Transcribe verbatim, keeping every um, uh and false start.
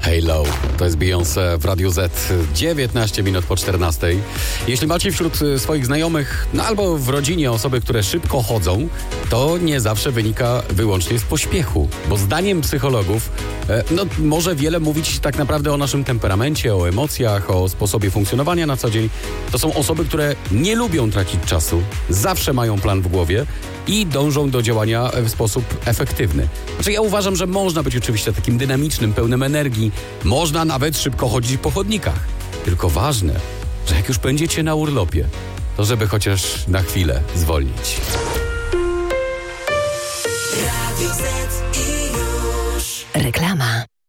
Hello, to jest Beyoncé w Radiu Z, dziewiętnaście minut po czternastej. Jeśli macie wśród swoich znajomych, no albo w rodzinie osoby, które szybko chodzą, to nie zawsze wynika wyłącznie z pośpiechu, bo zdaniem psychologów e, no, może wiele mówić tak naprawdę o naszym temperamencie, o emocjach, o sposobie funkcjonowania na co dzień. To są osoby, które nie lubią tracić czasu, zawsze mają plan w głowie i dążą do działania w sposób efektywny. Znaczy ja uważam, że można być oczywiście takim dynamicznym, pełnym energii, można nawet szybko chodzić po chodnikach. Tylko ważne, że jak już będziecie na urlopie, to żeby chociaż na chwilę zwolnić. Reklama.